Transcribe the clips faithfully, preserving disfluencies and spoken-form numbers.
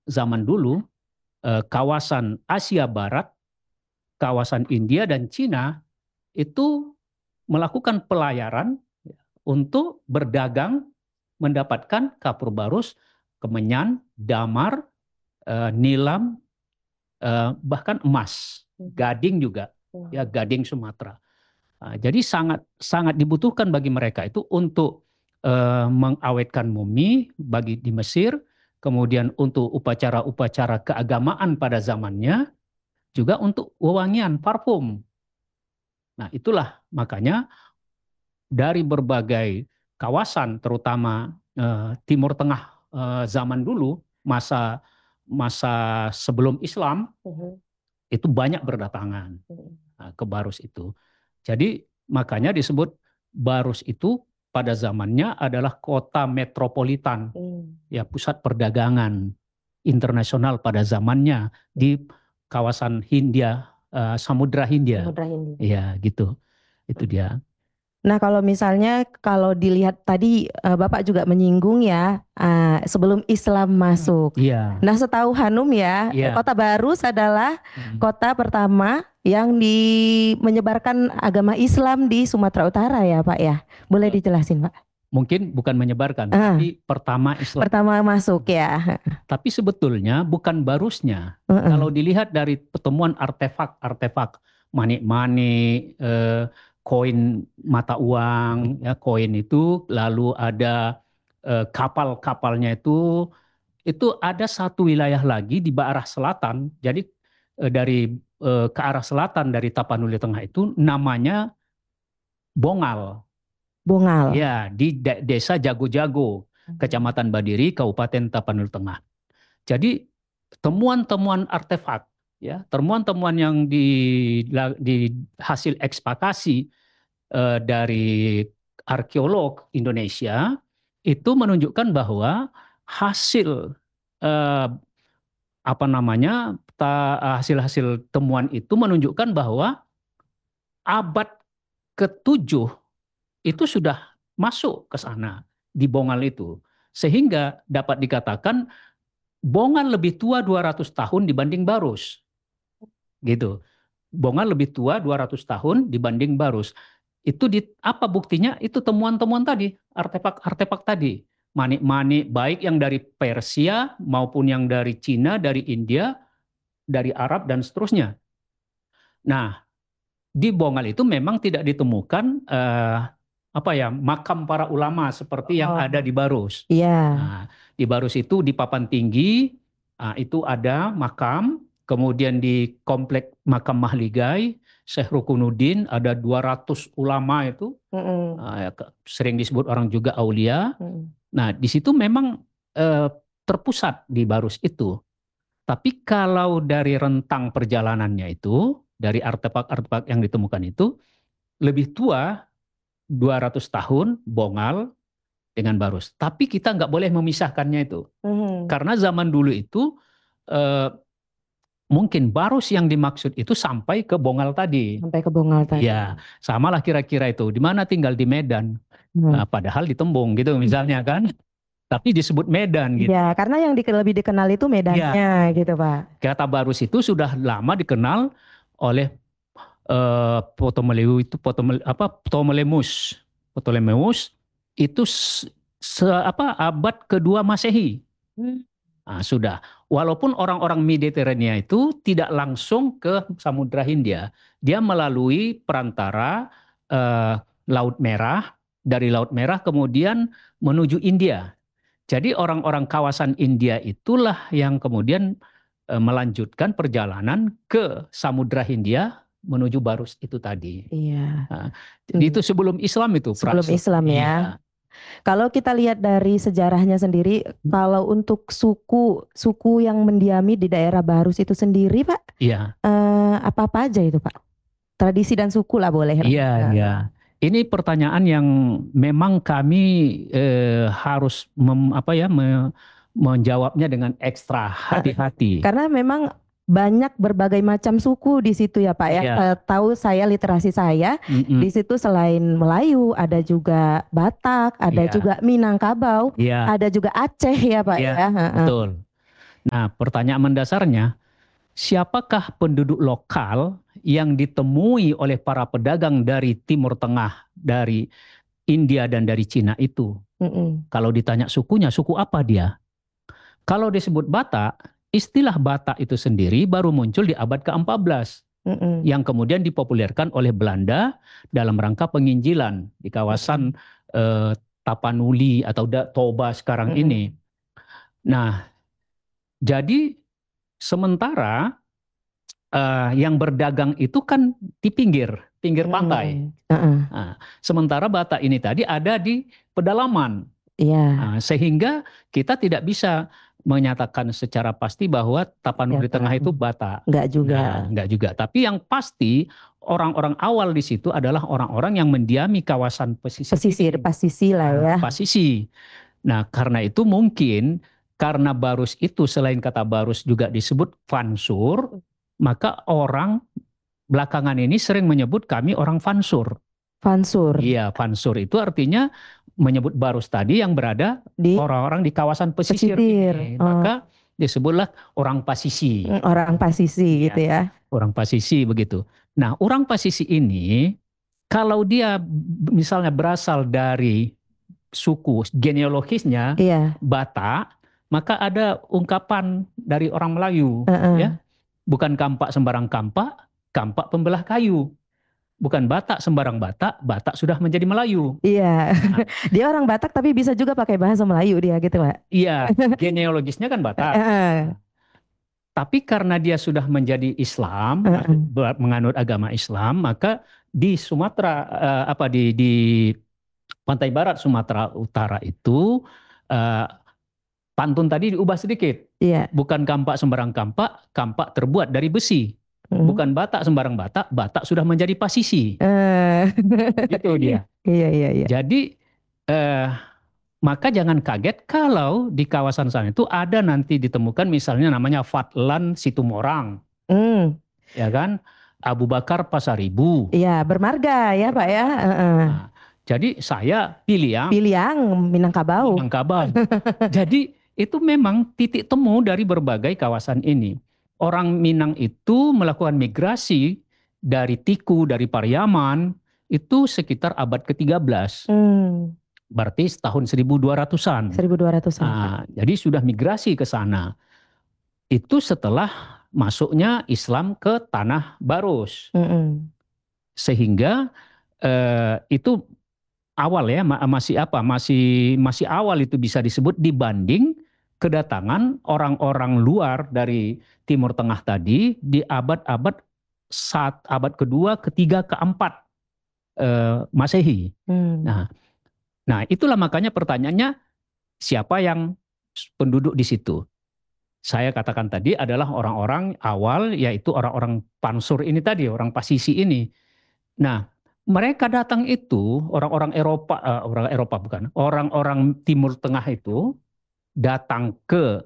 zaman dulu eh, kawasan Asia Barat, kawasan India dan Cina itu melakukan pelayaran untuk berdagang, mendapatkan kapur barus, kemenyan, damar, eh, nilam, eh, bahkan emas, gading juga, ya gading Sumatera. Nah, jadi sangat sangat dibutuhkan bagi mereka itu untuk eh, mengawetkan mumi bagi di Mesir, kemudian untuk upacara-upacara keagamaan pada zamannya, juga untuk wewangian parfum. Nah, itulah makanya dari berbagai kawasan, terutama eh, Timur Tengah eh, zaman dulu, masa masa sebelum Islam, Mhm. itu banyak berdatangan Mhm. nah, ke Barus itu. Jadi makanya disebut Barus itu pada zamannya adalah kota metropolitan, Mhm. ya pusat perdagangan internasional pada zamannya di kawasan Hindia, uh, Samudra Hindia. Samudra Hindia. Ya gitu, itu dia. Nah, kalau misalnya kalau dilihat tadi uh, Bapak juga menyinggung ya uh, sebelum Islam masuk. Iya. Nah, setahu Hanum ya, Iya. Kota Barus adalah Hmm. kota pertama yang di menyebarkan agama Islam di Sumatera Utara ya, Pak ya. Boleh dijelasin, Pak? Mungkin bukan menyebarkan, Uh, tapi pertama Islam. pertama masuk ya. Tapi sebetulnya bukan Barusnya. Uh-uh. Kalau dilihat dari pertemuan artefak-artefak manik-manik, eh, koin mata uang, ya koin itu, lalu ada eh, kapal-kapalnya itu, itu ada satu wilayah lagi di arah selatan. Jadi eh, dari eh, ke arah selatan dari Tapanuli Tengah itu namanya Bongal. Bongal. Ya, di de- desa Jago-Jago, Kecamatan Badiri, Kabupaten Tapanuli Tengah. Jadi temuan-temuan artefak, ya, temuan-temuan yang di, di hasil ekspakasi eh, dari arkeolog Indonesia itu menunjukkan bahwa hasil eh, apa namanya ta- hasil-hasil temuan itu menunjukkan bahwa abad ketujuh itu sudah masuk ke sana di Bongal itu, sehingga dapat dikatakan Bongal lebih tua dua ratus tahun dibanding Barus. Gitu. Bongal lebih tua dua ratus tahun dibanding Barus. Itu di apa buktinya? Itu temuan-temuan tadi, artefak-artefak tadi. Manik-manik baik yang dari Persia maupun yang dari Cina, dari India, dari Arab dan seterusnya. Nah, di Bongal itu memang tidak ditemukan eh, apa ya, makam para ulama seperti yang Oh. ada di Barus. Iya. Nah, di Barus itu di Papan Tinggi nah, itu ada makam, kemudian di komplek makam Mahligai, Syekh Rukunuddin ada dua ratus ulama itu, Mm-mm. nah, sering disebut orang juga aulia. Mm-mm. Nah, di situ memang eh, terpusat di Barus itu. Tapi kalau dari rentang perjalanannya itu, dari artefak-artefak yang ditemukan itu, lebih tua dua ratus tahun Bongal dengan Barus. Tapi kita nggak boleh memisahkannya itu. Mm-hmm. Karena zaman dulu itu eh, mungkin Barus yang dimaksud itu sampai ke Bongal tadi. Sampai ke Bongal tadi. Ya, samalah kira-kira itu. Di mana tinggal di Medan. Hmm. Nah, padahal di Tembung gitu misalnya kan. Tapi disebut Medan gitu. Ya, karena yang di, lebih dikenal itu Medannya ya. Gitu, Pak. Kata Barus itu sudah lama dikenal oleh uh, Ptolemeus itu Ptoleme, apa Ptolemeus. Ptolemeus itu se, apa abad kedua Masehi. Hmm. Nah, sudah. Walaupun orang-orang Mediterania itu tidak langsung ke Samudra Hindia, dia melalui perantara uh, Laut Merah, dari Laut Merah kemudian menuju India. Jadi orang-orang kawasan India itulah yang kemudian uh, melanjutkan perjalanan ke Samudra Hindia menuju Barus itu tadi. Iya. Nah, hmm. Itu sebelum Islam itu. Sebelum Praks. Islam ya. Iya. Kalau kita lihat dari sejarahnya sendiri, kalau untuk suku suku yang mendiami di daerah Barus itu sendiri, Pak, iya. eh, apa-apa aja itu, Pak? Tradisi dan suku lah boleh. Iya, nah. iya. Ini pertanyaan yang memang kami eh, harus mem, apa ya me, menjawabnya dengan ekstra hati-hati. Karena memang banyak berbagai macam suku di situ ya Pak ya. Iya. Uh, tahu saya literasi saya Mm-mm. di situ selain Melayu ada juga Batak, ada Iya. juga Minangkabau, Iya. ada juga Aceh ya Pak Iya, ya. betul. Nah, pertanyaan mendasarnya, siapakah penduduk lokal yang ditemui oleh para pedagang dari Timur Tengah, dari India dan dari Cina itu? Mm-mm. Kalau ditanya sukunya, suku apa dia? Kalau disebut Batak, istilah Batak itu sendiri baru muncul di abad keempat belas. Mm-mm. Yang kemudian dipopulerkan oleh Belanda dalam rangka penginjilan di kawasan eh, Tapanuli atau Toba sekarang Mm-mm. ini. Nah, jadi sementara uh, yang berdagang itu kan di pinggir, pinggir pantai. Mm-mm. Uh-uh. Nah, sementara Batak ini tadi ada di pedalaman. Iya, Nah, sehingga kita tidak bisa menyatakan secara pasti bahwa ya Tapanuli Tengah Pak. itu Batak. Enggak juga. Nah, enggak juga. Tapi yang pasti orang-orang awal di situ adalah orang-orang yang mendiami kawasan pesisir Pesisir, ini. pasisi lah ya. Nah, pasisi. Nah, karena itu mungkin karena Barus itu selain kata Barus juga disebut Fansur, maka orang belakangan ini sering menyebut kami orang Fansur. Fansur Iya, Fansur itu artinya menyebut Barus tadi yang berada di orang-orang di kawasan pesisir pesisir. ini. Oh, Maka disebutlah orang pasisi. mm, orang pasisi Iya, gitu ya. orang pasisi begitu. Nah, orang pasisi ini kalau dia b- misalnya berasal dari suku genealogisnya Iya. Batak, maka ada ungkapan dari orang Melayu, Uh-uh. ya. Bukan kampak sembarang kampak, kampak pembelah kayu. Bukan Batak sembarang Batak, Batak sudah menjadi Melayu. Iya. Nah, Dia orang Batak tapi bisa juga pakai bahasa Melayu dia gitu, Pak. iya, genealogisnya kan Batak. Heeh. Tapi karena dia sudah menjadi Islam, masuk Heeh. ber- menganut agama Islam, maka di Sumatera eh, apa di di pantai barat Sumatera Utara itu eh, pantun tadi diubah sedikit. Iya. Bukan kampak sembarang kampak, kampak terbuat dari besi. Mm. Bukan Batak sembarang Batak, Batak sudah menjadi pasisi. Eh. Gitu dia. Iya, iya, iya. Jadi eh, maka jangan kaget kalau di kawasan sana itu ada nanti ditemukan misalnya namanya Fatlan Situmorang, Mm. ya kan? Abu Bakar Pasaribu. Iya, bermarga ya, Pak ya. Heeh. Nah, jadi saya pilih yang Pilih yang Minangkabau. Minangkabau. Jadi itu memang titik temu dari berbagai kawasan ini. Orang Minang itu melakukan migrasi dari Tiku, dari Pariaman, itu sekitar abad ke tiga belas. Hmm. Berarti tahun seribu dua ratusan. seribu dua ratusan. Nah, jadi sudah migrasi ke sana. Itu setelah masuknya Islam ke Tanah Barus. Mm-mm. Sehingga eh, itu awal ya, ma- masih apa? Masih masih awal itu bisa disebut dibanding kedatangan orang-orang luar dari Timur Tengah tadi di abad-abad saat abad kedua, ketiga, keempat eh, Masehi. Hmm. Nah, nah itulah makanya pertanyaannya siapa yang penduduk di situ? Saya katakan tadi adalah orang-orang awal, yaitu orang-orang Pansur ini tadi, orang Pasisi ini. Nah, mereka datang itu orang-orang Eropa, eh, orang Eropa bukan, orang-orang Timur Tengah itu datang ke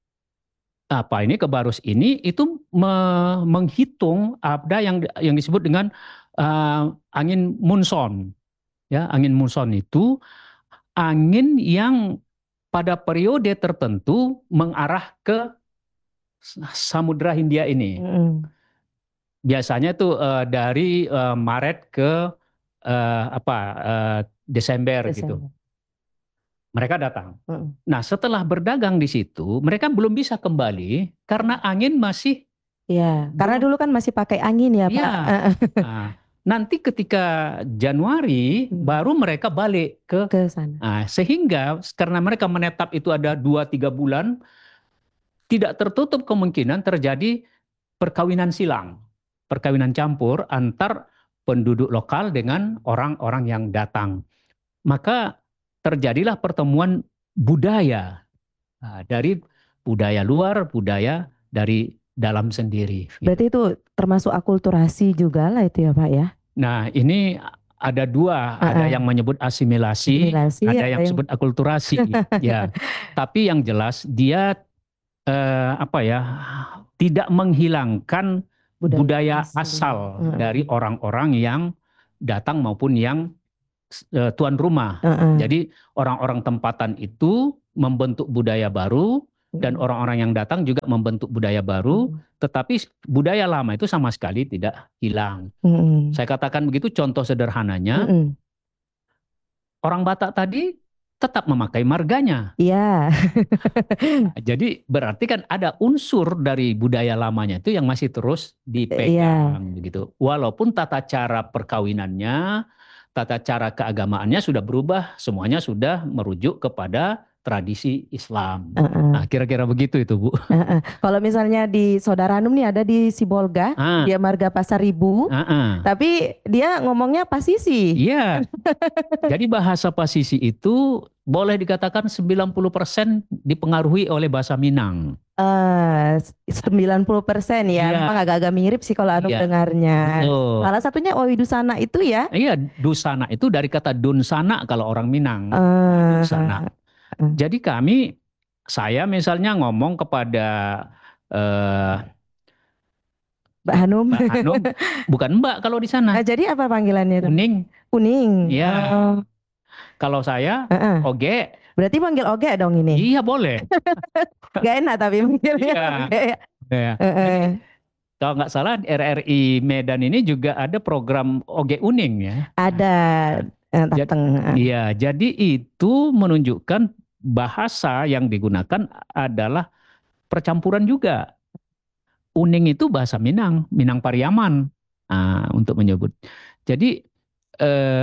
apa ini ke Barus ini itu me- menghitung ada yang yang disebut dengan eh, angin munson. Ya, angin munson itu angin yang pada periode tertentu mengarah ke Samudra Hindia ini. Mm-mm. Biasanya itu eh, dari eh, Maret ke eh, apa eh, Desember gitu. Desember. Mereka datang. Mm-mm. Nah, setelah berdagang di situ, mereka belum bisa kembali karena angin masih Ya, karena belum. dulu kan masih pakai angin ya, Pak. Iya. Nah, nanti ketika Januari Hmm. baru mereka balik ke. Ke sana. Nah, sehingga karena mereka menetap itu ada dua tiga bulan, tidak tertutup kemungkinan terjadi perkawinan silang, perkawinan campur antar penduduk lokal dengan orang-orang yang datang. Maka terjadilah pertemuan budaya. Nah, dari budaya luar, budaya dari dalam sendiri. Gitu. Berarti itu termasuk akulturasi juga lah itu ya, Pak ya? Nah, ini ada dua, Uh-uh. ada yang menyebut asimilasi, Asimilasi, ada ada yang yang- disebut akulturasi. Ya, tapi yang jelas dia eh, apa ya, tidak menghilangkan budaya, budaya asli. asal Uh-uh. dari orang-orang yang datang maupun yang eh, tuan rumah. Uh-uh. Jadi orang-orang tempatan itu membentuk budaya baru dan Mm-mm. orang-orang yang datang juga membentuk budaya baru, Mm-mm. tetapi budaya lama itu sama sekali tidak hilang. Mm-mm. Saya katakan begitu, contoh sederhananya, Mm-mm. orang Batak tadi tetap memakai marganya. Iya. Jadi berarti kan ada unsur dari budaya lamanya itu yang masih terus Iya. dipegang begitu. Walaupun tata cara perkawinannya, tata cara keagamaannya sudah berubah, semuanya sudah merujuk kepada tradisi Islam. Uh-uh. Nah, kira-kira begitu itu, Bu. Uh-uh. Kalau misalnya di Saudara Anum nih ada di Sibolga, Ah, dia marga Pasaribu, ah, ah. tapi dia ngomongnya Pasisi. Iya. Jadi bahasa Pasisi itu boleh dikatakan sembilan puluh persen dipengaruhi oleh bahasa Minang. Eh, sembilan puluh persen ya, Iya. memang agak-agak mirip sih kalau Anum Iya. dengarnya. Betul. Salah satunya Oidusana itu ya. Iya, Dusana itu dari kata Dunsana kalau orang Minang. Eh, Dunsana. eh. Jadi kami, saya misalnya ngomong kepada eh, Mbak Hanum. Mbak Hanum, bukan Mbak kalau di sana, Nah, jadi apa panggilannya itu? Kuning. Kuning. Iya. Oh, Kalau saya, uh-uh. Oge. Berarti panggil Oge dong ini. Iya boleh. Gak enak tapi manggilnya Iya. Oge ya. Ya. Uh-uh. Kalau nggak salah R R I Medan ini juga ada program Oge Uning ya. Ada eh, Jadi, datang. eh. iya, jadi itu menunjukkan bahasa yang digunakan adalah percampuran juga. Uning itu bahasa Minang, Minang Pariaman, nah, untuk menyebut. Jadi eh,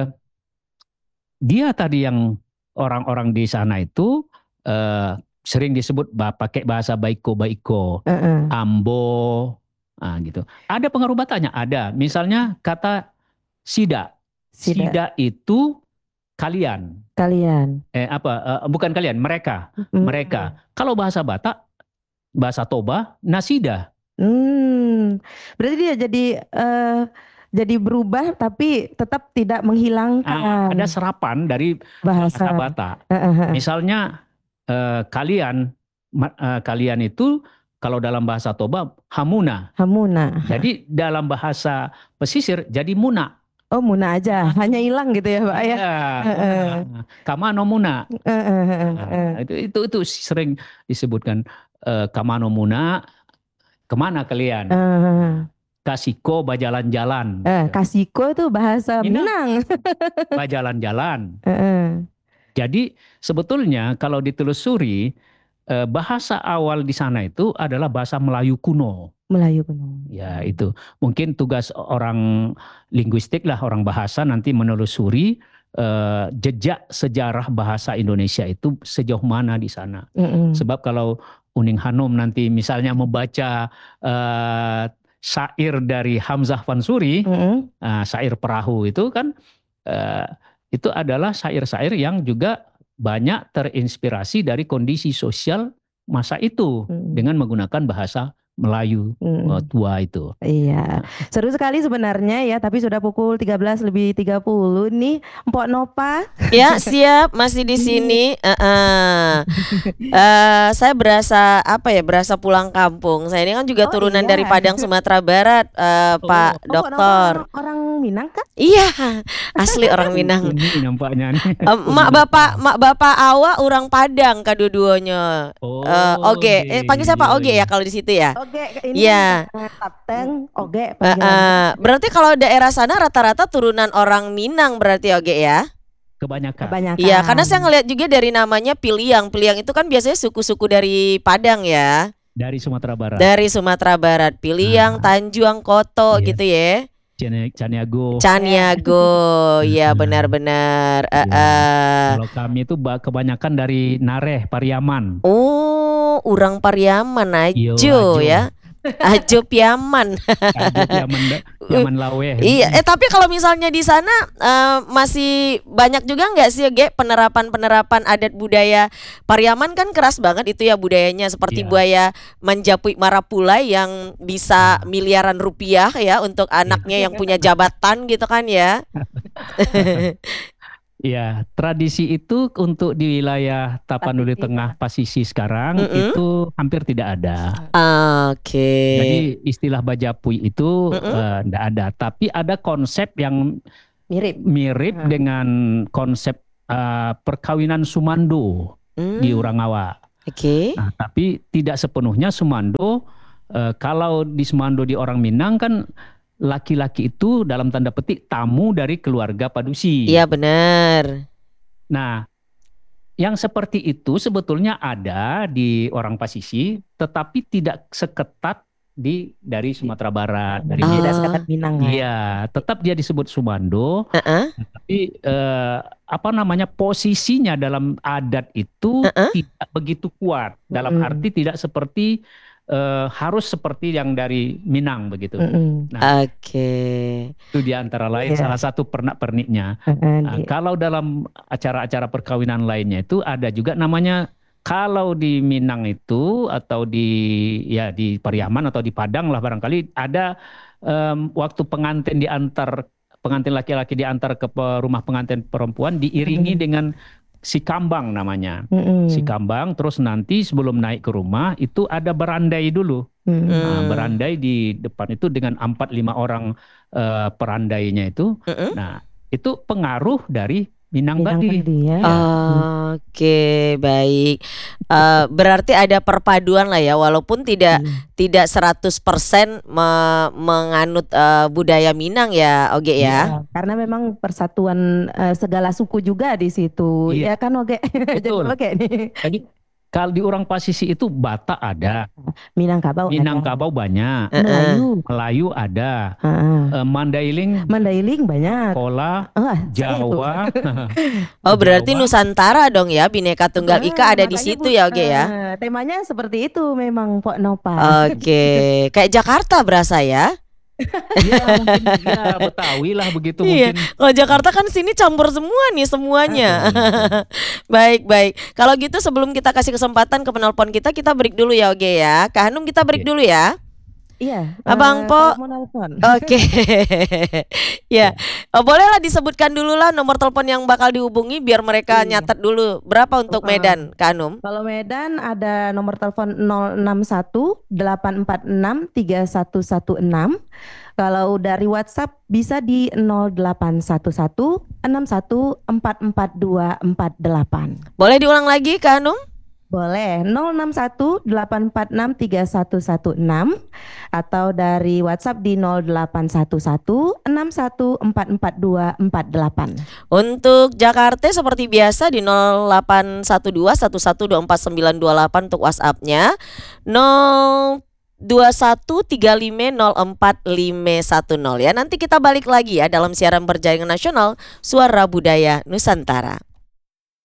dia tadi yang orang-orang di sana itu eh, sering disebut bah, pakai bahasa baiko-baiko, Uh-uh. ambo, nah, gitu. Ada pengaruh Bataknya, ada. Misalnya kata sida, Sida. sida itu kalian, Kalian. eh apa? eh, bukan kalian, mereka, Hmm. mereka. Kalau bahasa Batak, bahasa Toba, nasida. Hmm. Berarti dia jadi eh, jadi berubah tapi tetap tidak Ah, menghilangkan ada serapan dari bahasa bahasa. Batak. Uh-uh. Misalnya eh, kalian, ma- eh, kalian itu kalau dalam bahasa Toba hamuna. Hamuna. Jadi dalam bahasa pesisir jadi muna. Oh, Muna aja, hanya hilang gitu ya, Pak ya. Iya, Heeh. muna. Kamano muna. Heeh, heeh, Nah, heeh. itu itu itu sering disebutkan eh, kamano muna. Kemana kalian? Eh, Kasiko bajalan-jalan. eh, Kasiko itu bahasa Minang. Minang. Bajalan-jalan. Heeh. Jadi sebetulnya kalau ditelusuri eh, bahasa awal di sana itu adalah bahasa Melayu kuno. Melayu kuno. Ya itu mungkin tugas orang linguistik lah, orang bahasa nanti menelusuri eh, jejak sejarah bahasa Indonesia itu sejauh mana di sana. Mm-mm. Sebab kalau Uning Hanum nanti misalnya membaca eh, syair dari Hamzah Fansuri, Mm-mm. eh, syair perahu itu kan eh, itu adalah syair-syair yang juga banyak terinspirasi dari kondisi sosial masa itu Mm-mm. dengan menggunakan bahasa Melayu Mm-mm. eh, tua itu. Iya, seru sekali sebenarnya ya, tapi sudah pukul tiga belas lebih tiga puluh nih, Mpok Nopa. Ya, siap, masih di sini. Uh-uh. Uh, saya berasa apa ya? Berasa pulang kampung. Saya ini kan juga Oh, turunan iya. dari Padang, Sumatera Barat, uh, Pak Oh, Mpok Nopa Dokter. orang, orang Minang kan? Iya, asli orang Minang. Ini nampaknya nih. Uh, mak bapak, mak bapak awa orang Padang kadua-duanya. Oh, Uh, Oge, eh, panggil siapa? iya, Oge iya. ya kalau di situ ya. Oke, ini Iya. kan, Kapten Oge. Uh, uh, berarti kalau daerah sana rata-rata turunan orang Minang berarti Oge ya? Kebanyakan. Kebanyakan. Iya, karena saya ngelihat juga dari namanya Piliang. Piliang itu kan biasanya suku-suku dari Padang ya. Dari Sumatera Barat. Dari Sumatera Barat. Piliang, Ah. Tanjuang, Koto Iya. gitu ya. Cani- Caniago. Caniago. Iya, Hmm. benar-benar. Uh, Iya. uh. Kalau kami itu ba- kebanyakan dari Nareh, Pariaman. Oh, urang Pariaman Yo, ajo ajo. ya. Ajo Piaman. Ajo Yaman, Yaman Lawe. Iya, eh tapi kalau misalnya di sana eh, masih banyak juga nggak sih, Ge, penerapan-penerapan adat budaya Pariaman kan keras banget itu ya budayanya, seperti Iya. buaya Manjapui Marapulai yang bisa miliaran rupiah ya untuk anaknya yang punya jabatan gitu kan ya. Iya, tradisi itu untuk di wilayah Tapanuli Pasisi. Tengah Pasisi sekarang Mm-mm. itu hampir tidak ada. Oke. Jadi istilah Bajapui itu Mm-mm. eh, tidak ada, tapi ada konsep yang Mirip. mirip Hmm. dengan konsep eh, perkawinan Sumando Hmm. di Urangawa. Oke. Nah, tapi tidak sepenuhnya Sumando. eh, kalau di Sumando di orang Minang kan laki-laki itu dalam tanda petik tamu dari keluarga padusi. Iya benar. Nah, yang seperti itu sebetulnya ada di orang Pasisi, tetapi tidak seketat di dari Sumatera Barat, dari Ah. Tidak seketat Minang. ya. Iya, tetap dia disebut Sumando, Heeh. tapi eh, apa namanya posisinya dalam adat itu Heeh. tidak begitu kuat. Dalam Mm-mm. arti tidak seperti eh, harus seperti yang dari Minang begitu. Mm-mm. Nah, Oke. itu di antara lain Iya. salah satu pernak-perniknya. Heeh, Nah, di- kalau dalam acara-acara perkawinan lainnya itu ada juga namanya, kalau di Minang itu atau di ya di Pariaman atau di Padang lah barangkali ada em, waktu pengantin diantar, pengantin laki-laki diantar ke pe- rumah pengantin perempuan diiringi Mm-mm. dengan si kambang namanya. Mm-mm. Si kambang, terus nanti sebelum naik ke rumah itu ada berandai dulu. Mm-mm. Nah, Hmm. berandai di depan itu dengan empat lima orang eh, perandainya itu. Mm-mm. Nah, itu pengaruh dari Minang, Minang tadi. tadi ya. Ya. Oke, baik. Eh, berarti ada perpaduan lah ya, walaupun tidak Iya. tidak seratus persen me- menganut eh, budaya Minang ya, Oge ya. Ya, karena memang persatuan eh, segala suku juga di situ. Iya. Ya kan Oke. Jadi Betul. Oke nih. Jadi kalau di orang Pasisi itu Batak ada, Minangkabau ada. Minangkabau banyak, Heeh. Melayu. Melayu ada, Heeh. eh, Mandailing, Mandailing banyak. Kola, Ah, saya tuh. Jawa. Oh, berarti Jawa. Nusantara dong ya, Bineka Tunggal Ah, Ika ada di makanya situ Bu- ya, Oge ya. eh, temanya seperti itu memang Pok Nopal. Oke, kayak Jakarta berasa ya. Ya mungkin ya Betawi lah begitu Iya. mungkin. Kalau Jakarta kan sini campur semua nih semuanya. Betul. Baik, baik. Kalau gitu sebelum kita kasih kesempatan ke penelpon kita, kita break dulu ya, Oge ya. Kak Hanum, kita break Oke. dulu ya. Iya. Abang eh, Po. kalau mau nelpon. Oke. Ya. Oh, bolehlah disebutkan dulu lah nomor telepon yang bakal dihubungi biar mereka Iya. nyatet dulu. Berapa untuk Uh-uh. Medan, Kak Hanum? Kalau Medan ada nomor telepon nol enam satu delapan empat enam tiga satu satu enam. Kalau dari WhatsApp bisa di nol delapan satu satu enam satu empat empat dua empat delapan. Boleh diulang lagi, Kak Hanum? Boleh nol enam satu delapan empat enam tiga satu satu enam atau dari WhatsApp di nol delapan satu satu enam satu empat empat dua empat delapan. Untuk Jakarta seperti biasa di nol delapan satu dua satu satu dua empat sembilan dua delapan untuk WhatsApp-nya. nol dua satu tiga lima nol empat lima satu nol ya. Nanti kita balik lagi ya dalam siaran berjaringan nasional Suara Budaya Nusantara.